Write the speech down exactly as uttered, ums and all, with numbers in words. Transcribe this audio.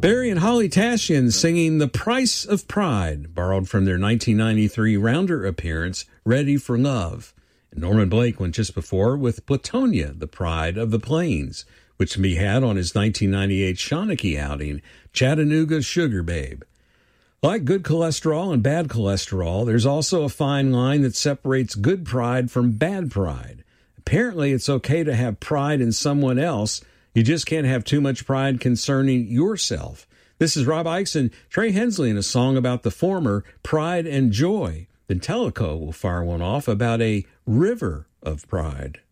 Barry and Holly Tashian singing The Price of Pride, borrowed from their nineteen ninety-three Rounder appearance, Ready for Love. And Norman Blake went just before with Platonia, The Pride of the Plains, which can be had on his nineteen ninety-eight Shawnee outing, Chattanooga Sugar Babe. Like good cholesterol and bad cholesterol, there's also a fine line that separates good pride from bad pride. Apparently, it's okay to have pride in someone else. You just can't have too much pride concerning yourself. This is Rob Ickes and Trey Hensley in a song about the former, Pride and Joy. Then Tellico will fire one off about a river of pride.